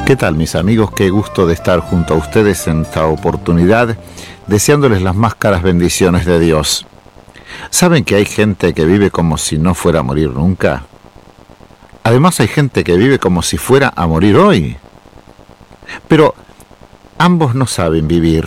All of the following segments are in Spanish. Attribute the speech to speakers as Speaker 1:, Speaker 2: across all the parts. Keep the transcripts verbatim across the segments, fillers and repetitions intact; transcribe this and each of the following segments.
Speaker 1: ¿Qué tal, mis amigos? Qué gusto de estar junto a ustedes en esta oportunidad, deseándoles las más caras bendiciones de Dios. ¿Saben que hay gente que vive como si no fuera a morir nunca? Además hay gente que vive como si fuera a morir hoy. Pero ambos no saben vivir.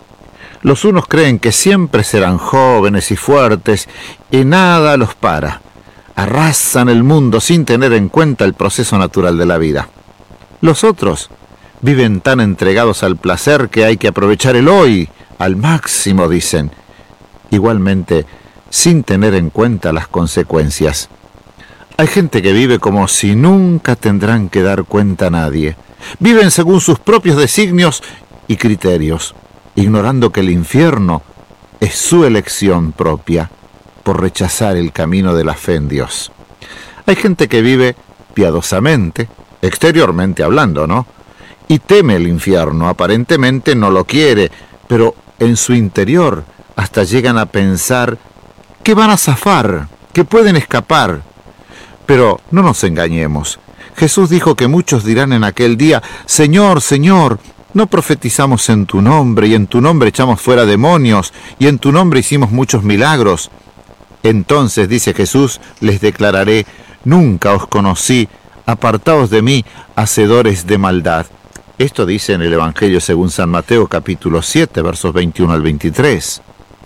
Speaker 1: Los unos creen que siempre serán jóvenes y fuertes y nada los para. Arrasan el mundo sin tener en cuenta el proceso natural de la vida. Los otros viven tan entregados al placer que hay que aprovechar el hoy al máximo, dicen, igualmente sin tener en cuenta las consecuencias. Hay gente que vive como si nunca tendrán que dar cuenta a nadie. Viven según sus propios designios y criterios, ignorando que el infierno es su elección propia por rechazar el camino de la fe en Dios. Hay gente que vive piadosamente, exteriormente hablando, ¿no? Y teme el infierno, aparentemente no lo quiere, pero en su interior hasta llegan a pensar que van a zafar, que pueden escapar. Pero no nos engañemos. Jesús dijo que muchos dirán en aquel día: Señor, Señor, ¿no profetizamos en tu nombre, y en tu nombre echamos fuera demonios, y en tu nombre hicimos muchos milagros? Entonces, dice Jesús, les declararé: nunca os conocí, apartaos de mí, hacedores de maldad. Esto dice en el Evangelio según San Mateo, capítulo siete, versos veintiuno al veintitrés.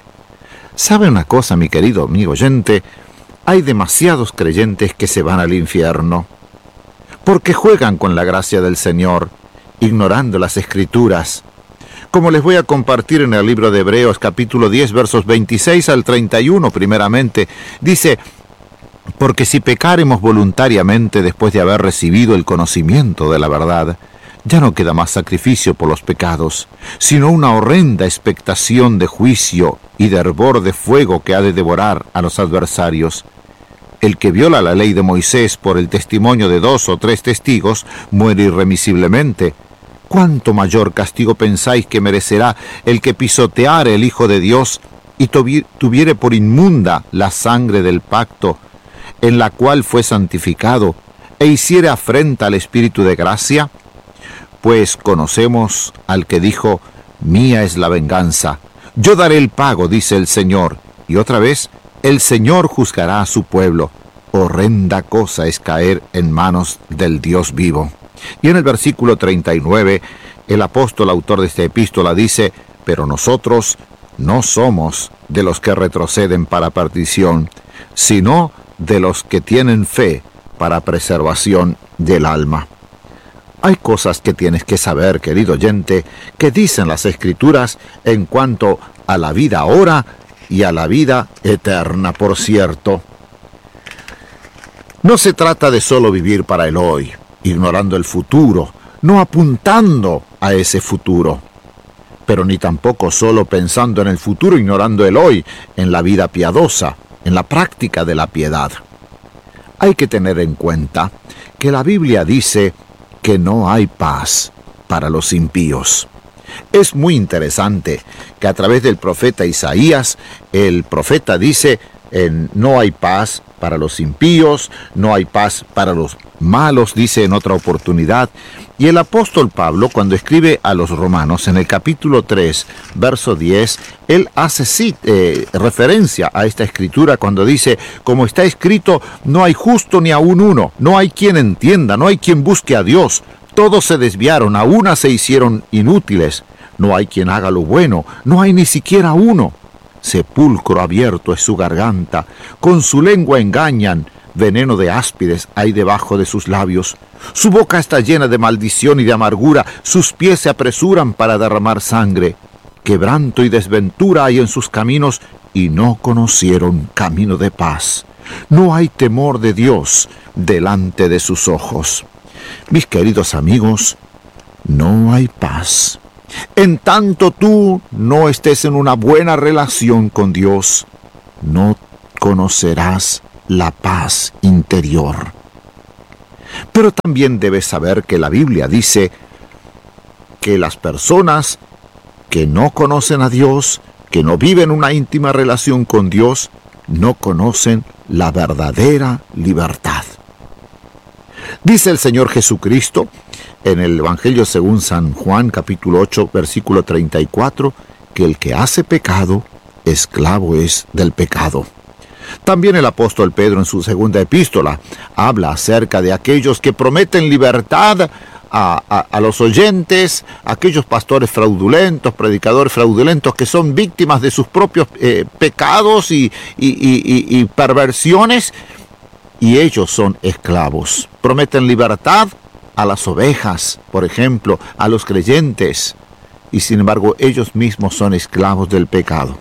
Speaker 1: ¿Sabe una cosa, mi querido amigo oyente? Hay demasiados creyentes que se van al infierno, porque juegan con la gracia del Señor, ignorando las Escrituras. Como les voy a compartir en el libro de Hebreos, capítulo diez, versos veintiséis al treinta y uno, primeramente, dice: porque si pecaremos voluntariamente después de haber recibido el conocimiento de la verdad, ya no queda más sacrificio por los pecados, sino una horrenda expectación de juicio y de hervor de fuego que ha de devorar a los adversarios. El que viola la ley de Moisés por el testimonio de dos o tres testigos muere irremisiblemente. ¿Cuánto mayor castigo pensáis que merecerá el que pisoteare el Hijo de Dios y tuviere por inmunda la sangre del pacto, en la cual fue santificado, e hiciere afrenta al Espíritu de gracia? Pues conocemos al que dijo: mía es la venganza, yo daré el pago, dice el Señor. Y otra vez, el Señor juzgará a su pueblo. Horrenda cosa es caer en manos del Dios vivo. Y en el versículo treinta y nueve, el apóstol autor de esta epístola dice: pero nosotros no somos de los que retroceden para perdición, sino de los que tienen fe para preservación del alma. Hay cosas que tienes que saber, querido oyente, que dicen las Escrituras en cuanto a la vida ahora y a la vida eterna, por cierto. No se trata de solo vivir para el hoy, ignorando el futuro, no apuntando a ese futuro, pero ni tampoco solo pensando en el futuro, ignorando el hoy, en la vida piadosa, en la práctica de la piedad. Hay que tener en cuenta que la Biblia dice que no hay paz para los impíos. Es muy interesante que a través del profeta Isaías, el profeta dice: en, no hay paz para los impíos, no hay paz para los malos, dice en otra oportunidad. Y el apóstol Pablo, cuando escribe a los romanos, en el capítulo tres, verso diez, él hace sí, eh, referencia a esta escritura cuando dice: como está escrito, no hay justo ni aun uno, no hay quien entienda, no hay quien busque a Dios. Todos se desviaron, a una se hicieron inútiles. No hay quien haga lo bueno, no hay ni siquiera uno. Sepulcro abierto es su garganta, con su lengua engañan, veneno de áspides hay debajo de sus labios. Su boca está llena de maldición y de amargura, sus pies se apresuran para derramar sangre. Quebranto y desventura hay en sus caminos, y no conocieron camino de paz. No hay temor de Dios delante de sus ojos. Mis queridos amigos, no hay paz. En tanto tú no estés en una buena relación con Dios, no conocerás la paz interior. Pero también debes saber que la Biblia dice que las personas que no conocen a Dios, que no viven una íntima relación con Dios, no conocen la verdadera libertad. Dice el Señor Jesucristo en el Evangelio según San Juan, capítulo ocho, versículo treinta y cuatro, que el que hace pecado, esclavo es del pecado. También el apóstol Pedro en su segunda epístola habla acerca de aquellos que prometen libertad a, a, a los oyentes, aquellos pastores fraudulentos, predicadores fraudulentos que son víctimas de sus propios eh, pecados y, y, y, y perversiones, y ellos son esclavos. Prometen libertad a las ovejas, por ejemplo, a los creyentes, y sin embargo ellos mismos son esclavos del pecado.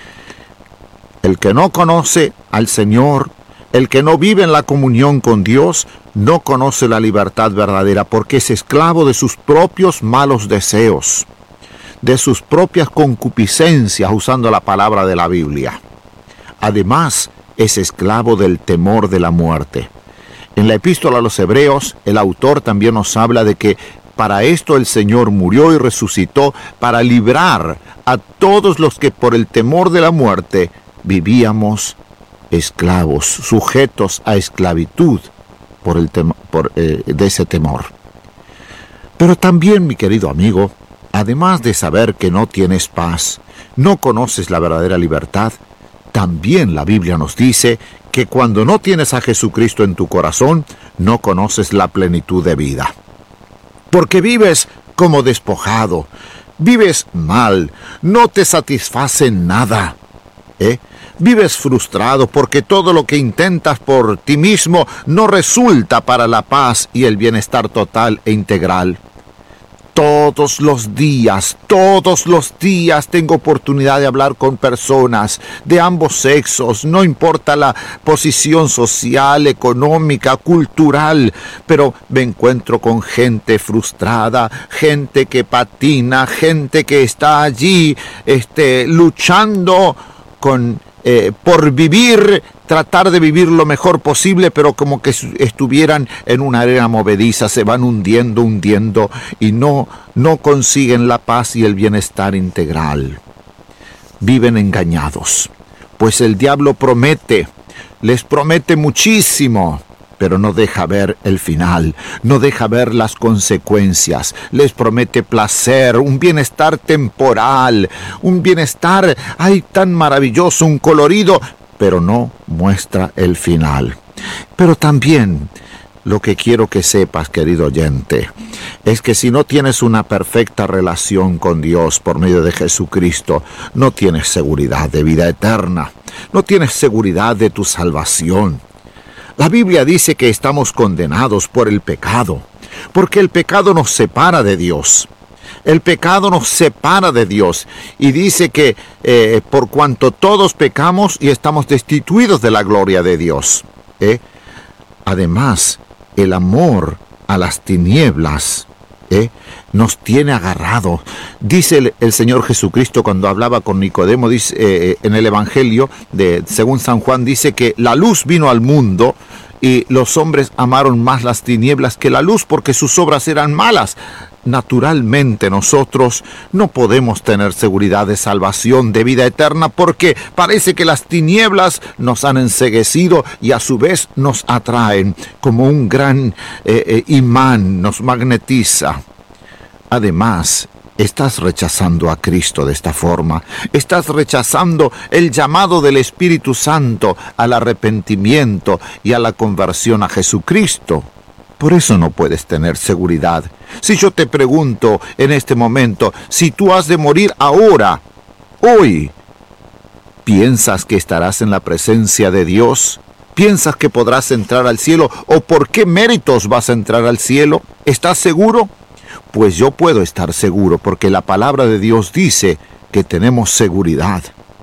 Speaker 1: El que no conoce al Señor, el que no vive en la comunión con Dios, no conoce la libertad verdadera, porque es esclavo de sus propios malos deseos, de sus propias concupiscencias, usando la palabra de la Biblia. Además, es esclavo del temor de la muerte. En la epístola a los Hebreos, el autor también nos habla de que para esto el Señor murió y resucitó, para librar a todos los que por el temor de la muerte vivíamos esclavos, sujetos a esclavitud por el tem- por, eh, de ese temor. Pero también, mi querido amigo, además de saber que no tienes paz, no conoces la verdadera libertad, también la Biblia nos dice que cuando no tienes a Jesucristo en tu corazón, no conoces la plenitud de vida. Porque vives como despojado, vives mal, no te satisface nada, ¿eh? Vives frustrado porque todo lo que intentas por ti mismo no resulta para la paz y el bienestar total e integral. Todos los días, todos los días tengo oportunidad de hablar con personas de ambos sexos, no importa la posición social, económica, cultural, pero me encuentro con gente frustrada, gente que patina, gente que está allí este, luchando con, eh, por vivir, tratar de vivir lo mejor posible, pero como que estuvieran en una arena movediza, se van hundiendo, hundiendo, y no, no consiguen la paz y el bienestar integral. Viven engañados, pues el diablo promete, les promete muchísimo, pero no deja ver el final, no deja ver las consecuencias. Les promete placer, un bienestar temporal, un bienestar, ay, tan maravilloso, un colorido, pero no muestra el final. Pero también lo que quiero que sepas, querido oyente, es que si no tienes una perfecta relación con Dios por medio de Jesucristo, no tienes seguridad de vida eterna, no tienes seguridad de tu salvación. La Biblia dice que estamos condenados por el pecado, porque el pecado nos separa de Dios. El pecado nos separa de Dios y dice que eh, por cuanto todos pecamos y estamos destituidos de la gloria de Dios. ¿eh? Además, el amor a las tinieblas ¿eh? nos tiene agarrados. Dice el, el Señor Jesucristo cuando hablaba con Nicodemo, dice, eh, en el Evangelio, de, según San Juan, dice que la luz vino al mundo y los hombres amaron más las tinieblas que la luz porque sus obras eran malas. Naturalmente nosotros no podemos tener seguridad de salvación, de vida eterna, porque parece que las tinieblas nos han enceguecido y a su vez nos atraen como un gran eh, eh, imán, nos magnetiza. Además, estás rechazando a Cristo de esta forma, estás rechazando el llamado del Espíritu Santo al arrepentimiento y a la conversión a Jesucristo. Por eso no puedes tener seguridad. Si yo te pregunto en este momento, si tú has de morir ahora, hoy, ¿piensas que estarás en la presencia de Dios? ¿Piensas que podrás entrar al cielo? ¿O por qué méritos vas a entrar al cielo? ¿Estás seguro? Pues yo puedo estar seguro porque la palabra de Dios dice que tenemos seguridad.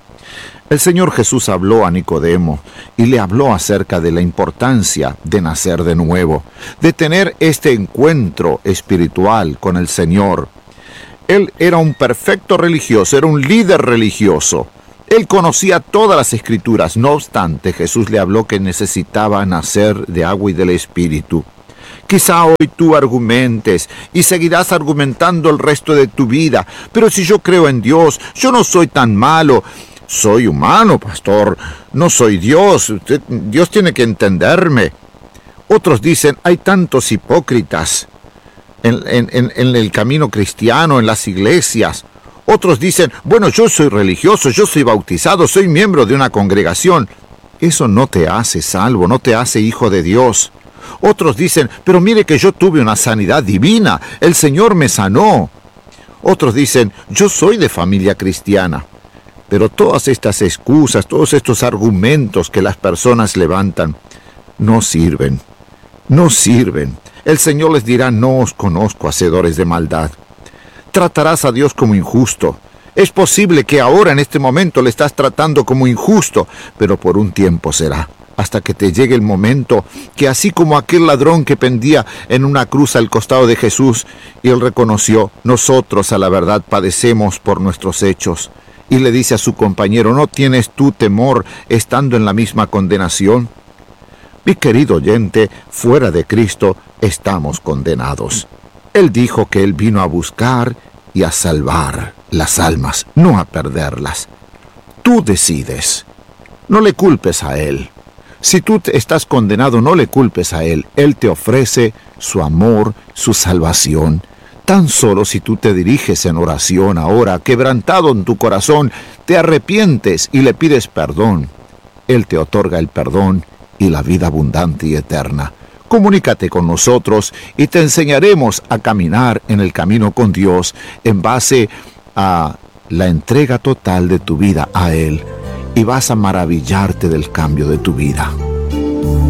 Speaker 1: El Señor Jesús habló a Nicodemo y le habló acerca de la importancia de nacer de nuevo, de tener este encuentro espiritual con el Señor. Él era un perfecto religioso, era un líder religioso. Él conocía todas las Escrituras, no obstante, Jesús le habló que necesitaba nacer de agua y del Espíritu. Quizá hoy tú argumentes y seguirás argumentando el resto de tu vida, pero si yo creo en Dios, yo no soy tan malo. Soy humano, pastor, no soy Dios. Usted, Dios tiene que entenderme. Otros dicen, hay tantos hipócritas en, en, en, en el camino cristiano, en las iglesias. Otros dicen, bueno, yo soy religioso, yo soy bautizado, soy miembro de una congregación. Eso no te hace salvo, no te hace hijo de Dios. Otros dicen, pero mire que yo tuve una sanidad divina, el Señor me sanó. Otros dicen, yo soy de familia cristiana. Pero todas estas excusas, todos estos argumentos que las personas levantan, no sirven, no sirven. El Señor les dirá, no os conozco, hacedores de maldad. Tratarás a Dios como injusto. Es posible que ahora en este momento le estás tratando como injusto, pero por un tiempo será, hasta que te llegue el momento que así como aquel ladrón que pendía en una cruz al costado de Jesús, y él reconoció, nosotros a la verdad padecemos por nuestros hechos, y le dice a su compañero, ¿no tienes tú temor estando en la misma condenación? Mi querido oyente, fuera de Cristo estamos condenados. Él dijo que Él vino a buscar y a salvar las almas, no a perderlas. Tú decides. No le culpes a Él. Si tú estás condenado, no le culpes a Él. Él te ofrece su amor, su salvación. Tan solo si tú te diriges en oración ahora, quebrantado en tu corazón, te arrepientes y le pides perdón, Él te otorga el perdón y la vida abundante y eterna. Comunícate con nosotros y te enseñaremos a caminar en el camino con Dios en base a la entrega total de tu vida a Él, y vas a maravillarte del cambio de tu vida.